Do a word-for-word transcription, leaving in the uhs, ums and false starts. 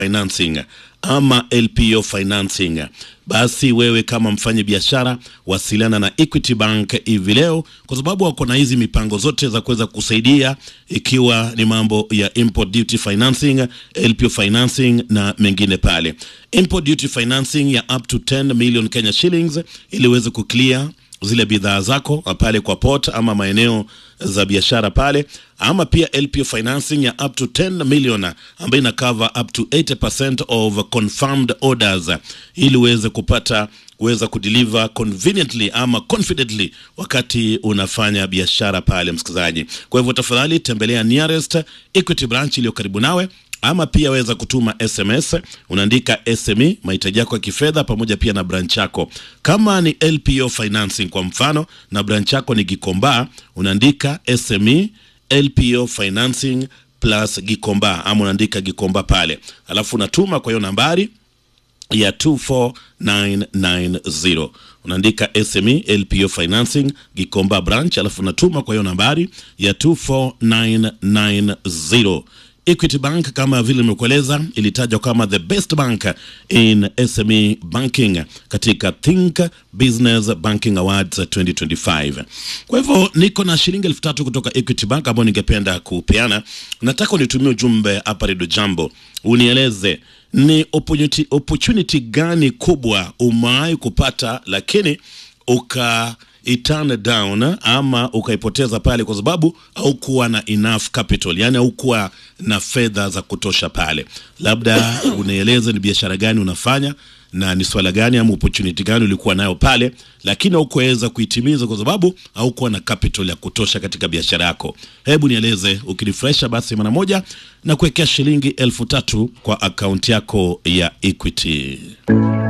financing ama L P O financing, basi wewe kama mfanye biashara wasiliana na Equity Bank hivi leo, kwa sababu wako na hizi mipango zote za kuweza kusaidia, ikiwa ni mambo ya import duty financing, L P O financing na mengine pale. Import duty financing ya up to ten million Kenya shillings ili uweze kuclear zile bidhaa zako pale kwa port ama maeneo za biashara pale, ama pia L P O financing ya up to ten million ambayo ina cover up to eighty percent of confirmed orders ili uweze kupata uweza kudeliver conveniently ama confidently wakati unafanya biashara pale, msikilizaji. Kwa hivyo tafadhali tembelea nearest Equity branch iliyo karibu nawe, ama pia weza kutuma S M S, unaandika S M E mahitaji yako ya kifedha pamoja pia na branch yako. Kama ni L P O financing kwa mfano na branch yako ni Gikomba, unaandika S M E L P O financing plus Gikomba, ama unaandika Gikomba pale, alafu unatuma kwa hiyo nambari ya two four nine nine zero. Unaandika S M E L P O financing Gikomba branch, alafu unatuma kwa hiyo nambari ya two four nine nine zero. Equity Bank, kama vile nimekueleza, ilitajwa kama the best bank in S M E banking katika Think Business Banking Awards twenty twenty-five. Kwa hivyo niko na shilingi elfu tatu kutoka Equity Bank ambao ningependa kupeana. Nataka unitumie ujumbe hapa Radio Jambo, unieleze ni opportunity, opportunity gani kubwa umewahi kupata lakini uka turn down ama ukaipoteza pale kwa sababu haukuwa na enough capital, yani haukuwa na fedha za kutosha pale. Labda unieleze ni biashara gani unafanya na ni swala gani ama opportunity gani ulikuwa nayo pale lakini haukuweza kuitimiza kwa sababu haukuwa na capital ya kutosha katika biashara yako. Hebu nieleze, ukirefresha basi mara moja na kuwekea shilingi elfu tatu kwa account yako ya Equity.